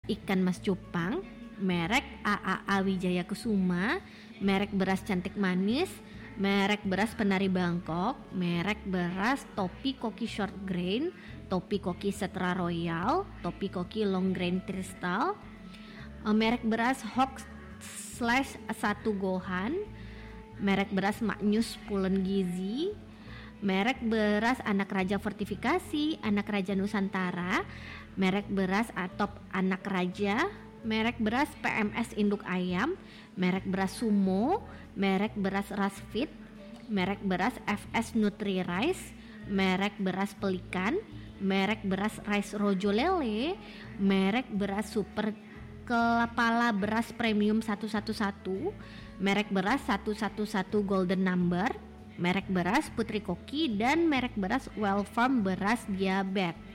ikan mas cupang, merek AAA Wijaya Kusuma, merek beras Cantik Manis, merek beras Penari Bangkok, merek beras Topi Koki Short Grain, Topi Koki Setra Royal, Topi Koki Long Grain Crystal, merek beras Hock Slash 1 Gohan, merek beras Maknyus Pulen Gizi, merek beras Anak Raja Fortifikasi, Anak Raja Nusantara, merek beras Atop Anak Raja, merek beras PMS Induk Ayam, merek beras Sumo, merek beras Rasfit, merek beras FS Nutri Rice, merek beras Pelikan, merek beras Rice Rojo Lele, merek beras Super Kepala Beras Premium 111, merek beras 111 Golden Number, merek beras Putri Koki, dan merek beras Well Farm beras diabetes.